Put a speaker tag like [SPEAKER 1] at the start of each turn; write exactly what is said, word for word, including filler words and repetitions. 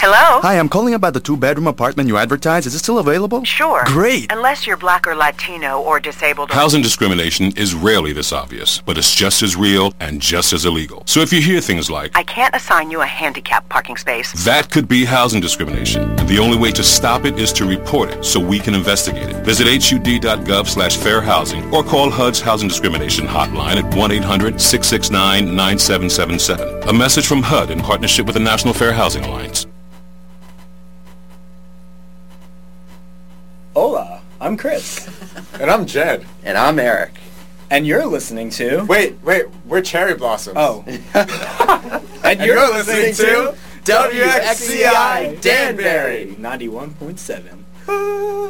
[SPEAKER 1] Hello?
[SPEAKER 2] Hi, I'm calling about the two-bedroom apartment you advertised. Is it still available?
[SPEAKER 1] Sure.
[SPEAKER 2] Great.
[SPEAKER 1] Unless you're black or Latino or disabled. Or
[SPEAKER 3] Housing discrimination is rarely this obvious, but it's just as real and just as illegal. So if you hear things like,
[SPEAKER 1] I can't assign you a handicap parking space,
[SPEAKER 3] that could be housing discrimination. And the only way to stop it is to report it so we can investigate it. Visit H U D dot gov slash fair housing or call H U D's Housing Discrimination Hotline at one eight hundred six six nine nine seven seven seven. A message from H U D in partnership with the National Fair Housing Alliance.
[SPEAKER 4] Hola, I'm Chris.
[SPEAKER 5] And I'm Jed.
[SPEAKER 6] And I'm Eric.
[SPEAKER 4] And you're listening to...
[SPEAKER 5] Wait, wait, we're Cherry Blossoms.
[SPEAKER 4] Oh. and,
[SPEAKER 5] and you're, you're listening, listening to
[SPEAKER 4] W X C I
[SPEAKER 5] Danbury
[SPEAKER 4] ninety-one point seven.